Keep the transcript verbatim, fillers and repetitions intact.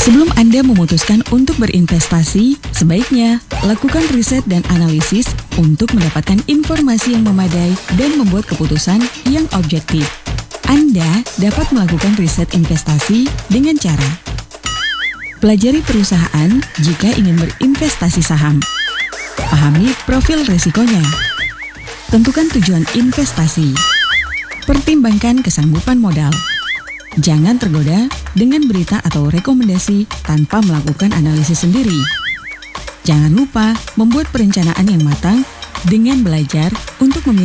Sebelum Anda memutuskan untuk berinvestasi, sebaiknya lakukan riset dan analisis untuk mendapatkan informasi yang memadai dan membuat keputusan yang objektif. Anda dapat melakukan riset investasi dengan cara pelajari perusahaan jika ingin berinvestasi saham. Pahami profil risikonya. Tentukan tujuan investasi. Pertimbangkan kesanggupan modal. Jangan tergoda dengan berita atau rekomendasi tanpa melakukan analisis sendiri. Jangan lupa membuat perencanaan yang matang dengan belajar untuk memilih